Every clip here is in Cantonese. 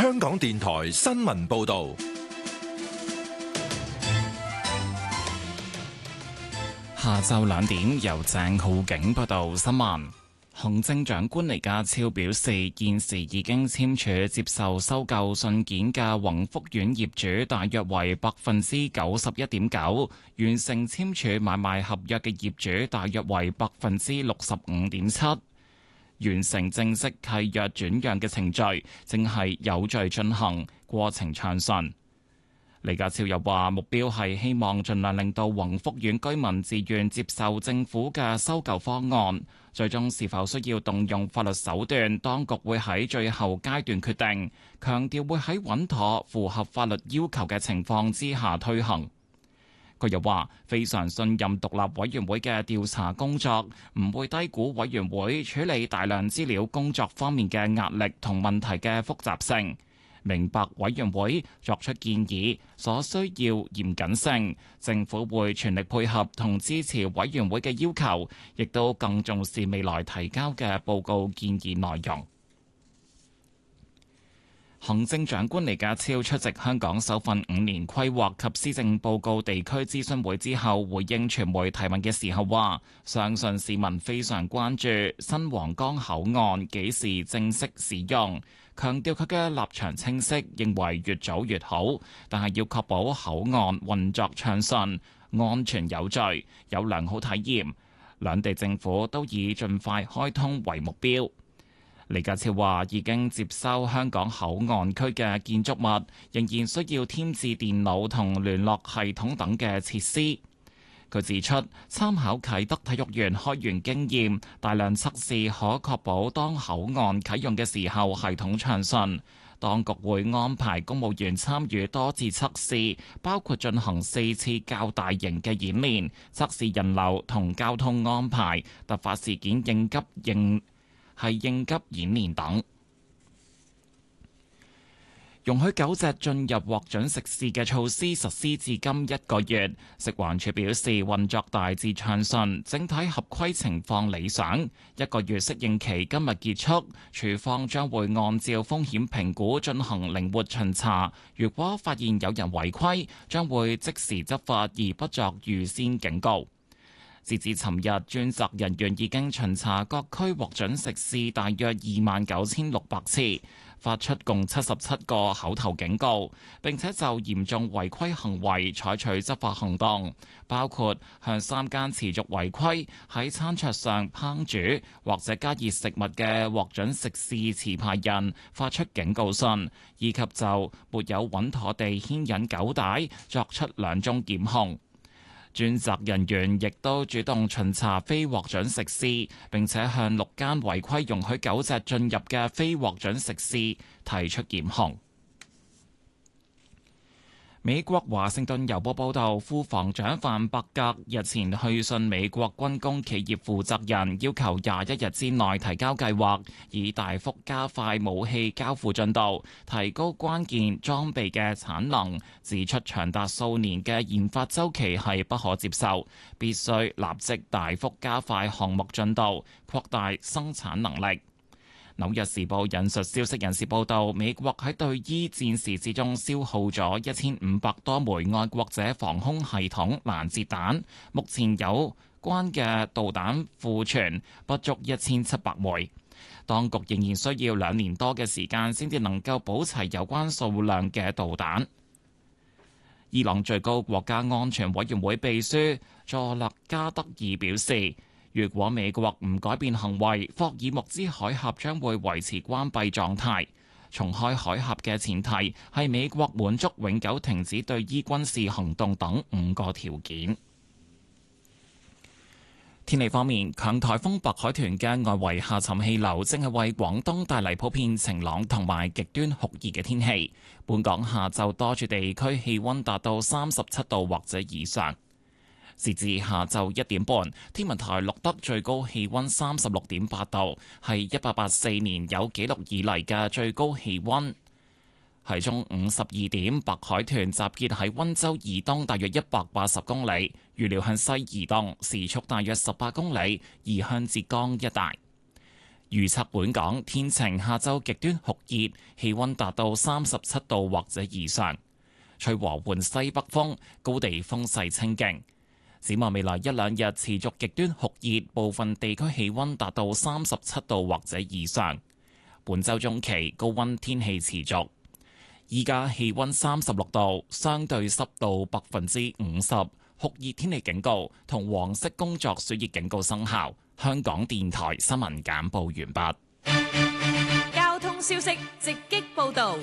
香港電台新聞報道。 下晝2點，由鄭浩景報道新聞。行政長官李家超表示，現時已經簽署接受收購信件嘅宏福苑業主大約為91.9%，完成簽署買賣合約嘅業主大約為65.7%。完成正式契約轉讓嘅程序正係有序進行，過程暢順。李家超又話，目標係希望盡量令到宏福苑居民自願接受政府嘅收購方案，最終是否需要動用法律手段，當局會喺最後階段決定，強調會喺穩妥、符合法律要求嘅情況之下推行。佢又話，非常信任獨立委員會嘅調查工作，唔會低估委員會處理大量資料工作方面嘅壓力同問題嘅複雜性，明白委員會作出建議所需要嚴謹性，政府會全力配合同支持委員會嘅要求，亦都更重視未來提交嘅報告建議內容。行政長官李家超出席香港首份5年規劃及施政報告地區諮詢會之後，回應傳媒提問嘅時候話，相信市民非常關注新皇崗口岸幾時正式使用，強調佢嘅立場清晰，認為越早越好，但係要確保口岸運作暢順、安全有序、有良好體驗，兩地政府都以盡快開通為目標。李家超話已經接收香港口岸區嘅建築物，仍然需要添置電腦同聯絡系統等嘅設施。佢指出，參考啟德體育園開園經驗，大量測試可確保當口岸啟用嘅時候系統暢順。當局會安排公務員參與多次測試，包括進行4次較大型嘅演練，測試人流同交通安排、突發事件應急演練等。容許狗隻進入獲准食肆嘅措施實施至今1個月，食環署表示運作大致暢順，整體合規情況理想。1個月適應期今日結束，署方將會按照風險評估進行靈活巡查，如果發現有人違規，將會即時執法而不作預先警告。截至尋日，專責人員已經巡查各區獲准食肆大約29,600次，發出共77個口頭警告，並且就嚴重違規行為採取執法行動，包括向3間持續違規喺餐桌上烹煮或者加熱食物嘅獲准食肆持牌人發出警告信，以及就沒有穩妥地牽引狗帶作出2宗檢控。專責人員亦都主動巡查非獲准食肆，並且向6間違規容許狗隻進入嘅非獲准食肆提出檢控。美國華盛頓郵報報導，副防長范伯格日前去信美國軍工企業負責人，要求21日之內提交計劃，以大幅加快武器交付進度，提高關鍵裝備嘅產能。指出長達數年嘅研發週期係不可接受，必須立即大幅加快項目進度，擴大生產能力。紐約時報引述消息人士報道，美國喺對伊戰事之中消耗咗1500多枚愛國者防空系統攔截彈，目前有關嘅導彈庫存不足1700枚。當局仍然需要2年多嘅時間先至能夠補齊有關數量嘅導彈。伊朗最高國家安全委員會秘書佐勒加德爾表示，如果美國唔改變行為，霍爾木茲海峽將會維持關閉狀態。重開海峽嘅前提係美國滿足永久停止對伊軍事行動等5個條件。天氣方面，強颱風白海豚嘅外圍下沉氣流正係為廣東帶嚟普遍晴朗同埋極端酷熱嘅天氣。本港下晝多處地區氣溫達到37度或者以上。截至下晝1點半，天文台錄得最高氣溫36.8度，係1884年有紀錄以嚟嘅最高氣溫。喺中午12點，白海豚集結喺溫州以東大約180公里，預料向西移動，時速大約18公里，移向浙江一帶。 預測本港天晴，下晝極端酷熱，氣溫達到37度或者以上，吹和緩西北風，高地風勢清勁。展望未來一兩日持續極端酷熱，部分地區氣溫達到37度或者以上。本週中期高溫天氣持續。依家氣溫36度，相對濕度50%，酷熱天氣警告同黃色工作暑熱警告生效。香港電台新聞簡報完畢。 交通消息直擊報道。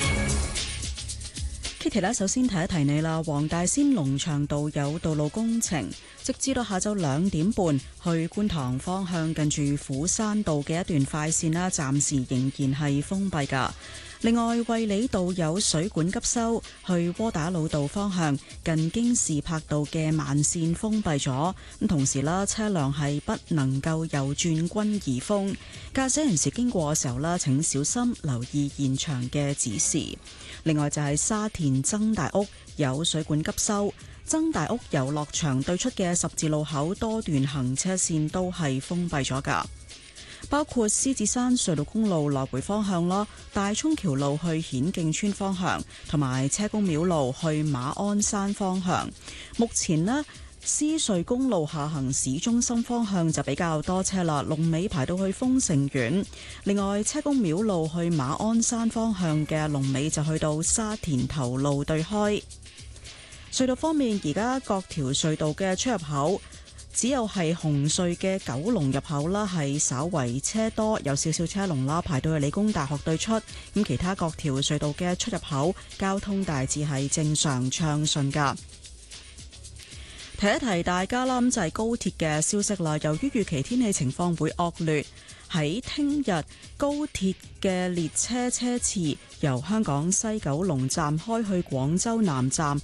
Kitty 咧，首先提一提你啦，黃大仙龍翔道有道路工程，直至到下晝2點半，去觀塘方向近住虎山道嘅一段快線啦，暫時仍然係封閉噶。另外，衛理道有水管急修，去窩打老道方向近京士柏道嘅慢線封閉咗。咁同時啦，車輛係不能夠右轉軍怡峰。駕駛人士經過嘅時候啦，請小心留意現場嘅指示。另外就係沙田曾大屋有水管急修，曾大屋遊樂場對出嘅十字路口多段行車線都係封閉咗㗎。包括獅子山隧道公路來回方向啦，大涌橋路去顯徑村方向，同埋車公廟路去馬鞍山方向。目前呢，獅隧公路下行市中心方向就比較多車啦，龍尾排到去豐盛苑。另外，車公廟路去馬鞍山方向嘅龍尾就去到沙田頭路對開。隧道方面，而家各條隧道嘅出入口，只有係紅隧嘅九龍入口啦，係稍為車多，有少少車龍啦，排到去理工大學對出。咁其他各條隧道嘅出入口交通大致係正常暢順噶。提一提大家啦，咁就係高鐵嘅消息啦。由於預期天氣情況會惡劣，喺聽日高鐵嘅列車車次由香港西九龍站開去廣州南站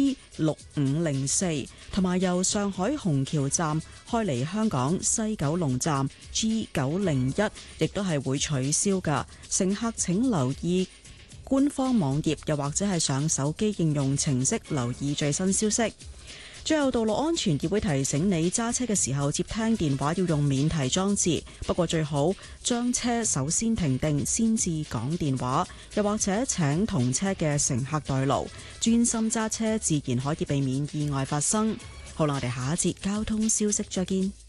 G6504， 同埋由上海虹橋站開嚟香港西九龍站 G901， 亦都係會取消㗎。乘客請留意官方網頁，又或者係上手機應用程式留意最新消息。最後，道路安全議會提醒你揸車嘅時候接聽電話要用免提裝置，不過最好將車首先停定先至講電話，又或者請同車嘅乘客代勞，專心揸車自然可以避免意外發生。好啦，我哋下一節交通消息再見。